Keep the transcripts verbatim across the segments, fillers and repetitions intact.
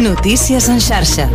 Notícies en xarxa.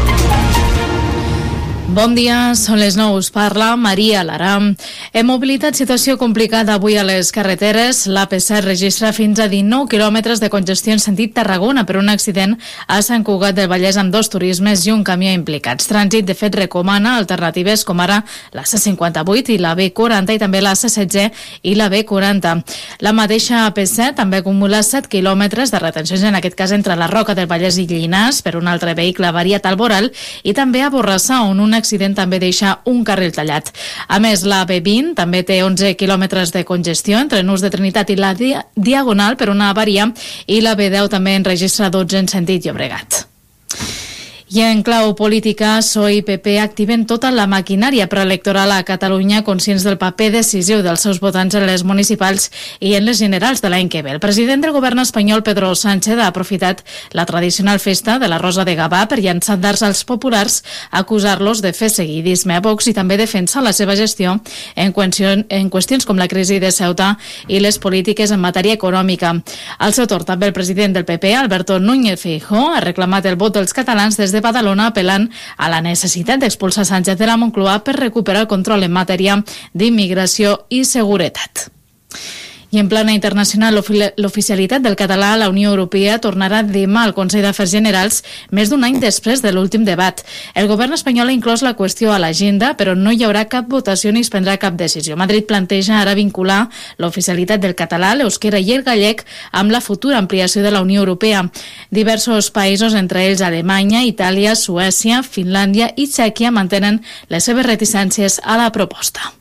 Bon dia, són les nou, us parla Maria Lara. En mobilitat, situació complicada avui a les carreteres. l'A P set registra fins a dinou quilòmetres de congestió en sentit Tarragona per un accident a Sant Cugat del Vallès amb dos turismes i un camió implicats. Trànsit, de fet, recomana alternatives com ara la C cinquanta-vuit i la B quaranta i també la C setze i la B quaranta. La mateixa A P set també acumula set quilòmetres de retencions, en aquest cas entre la Roca del Vallès i Llinars, per un altre vehicle avariat al Boral, i també a Borrassà, on un accident també deixa un carril tallat. A més, la B vint també té onze quilòmetres de congestió entre Nus de Trinitat i la Diagonal per una avaria, i la B deu també en registra dotze en sentit Llobregat. I en clau política, P S O E i P P activen tota la maquinària preelectoral a Catalunya, conscients del paper decisiu dels seus votants en les municipals i en les generals de l'any que ve. El president del govern espanyol, Pedro Sánchez, ha aprofitat la tradicional festa de la Rosa de Gavà per llançar dards als populars, acusar-los de fer seguidisme a Vox i també defensar la seva gestió en, qüestion, en qüestions com la crisi de Ceuta i les polítiques en matèria econòmica. Al seu torn, també el president del P P, Alberto Núñez Feijóo, ha reclamat el vot dels catalans des de Badalona, apel·lant a la necessitat d'expulsar Sánchez de la Moncloa per recuperar el control en matèria d'immigració i seguretat. I en plana internacional, l'oficialitat del català a la Unió Europea tornarà demà al Consell d'Afers Generals, més d'un any després de l'últim debat. El govern espanyol ha inclòs la qüestió a l'agenda, però no hi haurà cap votació ni es prendrà cap decisió. Madrid planteja ara vincular l'oficialitat del català, l'euskera i el gallec amb la futura ampliació de la Unió Europea. Diversos països, entre ells Alemanya, Itàlia, Suècia, Finlàndia i Txèquia, mantenen les seves reticències a la proposta.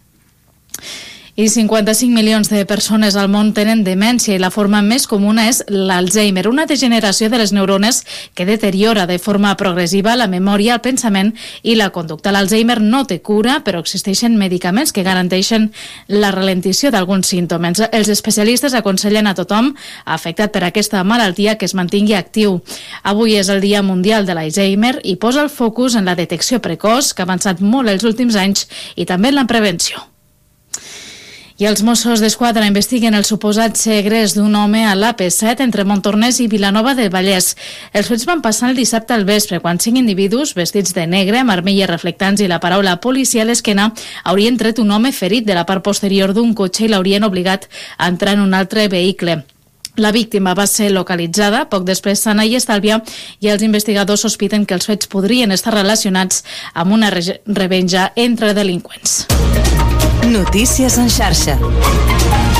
I cinquanta-cinc milions de persones al món tenen demència i la forma més comuna és l'Alzheimer, una degeneració de les neurones que deteriora de forma progressiva la memòria, el pensament i la conducta. L'Alzheimer no té cura, però existeixen medicaments que garanteixen la ralentició d'alguns símptomes. Els especialistes aconsellen a tothom afectat per aquesta malaltia que es mantingui actiu. Avui és el Dia Mundial de l'Alzheimer i posa el focus en la detecció precoç, que ha avançat molt els últims anys, i també en la prevenció. I els Mossos d'Esquadra investiguen el suposat segrest d'un home a l'A P set entre Montornès i Vilanova del Vallès. Els fets van passar el dissabte al vespre, quan cinc individus vestits de negre, amb armilles reflectants i la paraula policia a l'esquena, haurien tret un home ferit de la part posterior d'un cotxe i l'haurien obligat a entrar en un altre vehicle. La víctima va ser localitzada poc després sana i estàlvia, i els investigadors sospiten que els fets podrien estar relacionats amb una revenja entre delinqüents. Notícies en xarxa.